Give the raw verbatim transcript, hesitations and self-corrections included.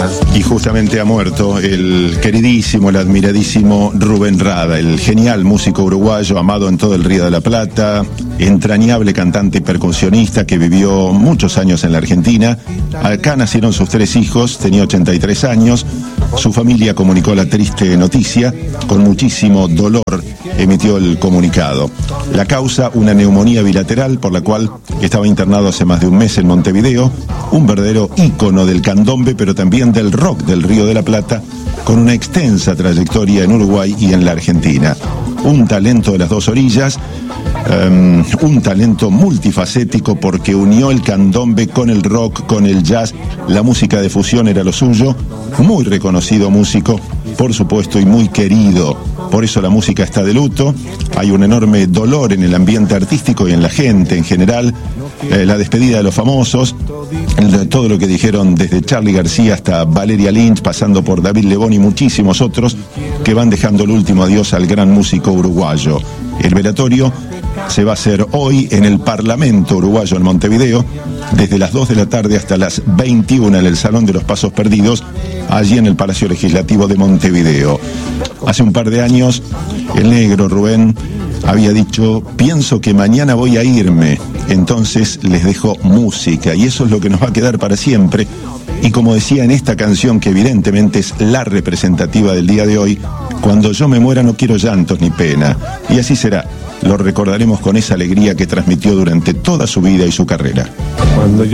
Y justamente ha muerto el queridísimo, el admiradísimo Rubén Rada, el genial músico uruguayo, amado en todo el Río de la Plata, entrañable cantante y percusionista que vivió muchos años en la Argentina. Acá nacieron sus tres hijos, tenía ochenta y tres años. Su familia comunicó la triste noticia, con muchísimo dolor emitió el comunicado. La causa, una neumonía bilateral por la cual estaba internado hace más de un mes en Montevideo, un verdadero ícono del candombe, pero también del rock del Río de la Plata, con una extensa trayectoria en Uruguay y en la Argentina. Un talento de las dos orillas, um, un talento multifacético porque unió el candombe con el rock, con el jazz, la música de fusión era lo suyo, muy reconocido músico, por supuesto, y muy querido. Por eso la música está de luto, hay un enorme dolor en el ambiente artístico y en la gente en general. Eh, la despedida de los famosos, el, todo lo que dijeron desde Charly García hasta Valeria Lynch, pasando por David Lebón y muchísimos otros que van dejando el último adiós al gran músico uruguayo. El velatorio se va a hacer hoy en el Parlamento uruguayo en Montevideo, desde las dos de la tarde hasta las veintiuna en el Salón de los Pasos Perdidos, allí en el Palacio Legislativo de Montevideo. Hace un par de años, el negro Rubén había dicho: pienso que mañana voy a irme, entonces les dejo música, y eso es lo que nos va a quedar para siempre. Y como decía en esta canción, que evidentemente es la representativa del día de hoy: cuando yo me muera no quiero llantos ni pena. Y así será, lo recordaremos con esa alegría que transmitió durante toda su vida y su carrera. Cuando yo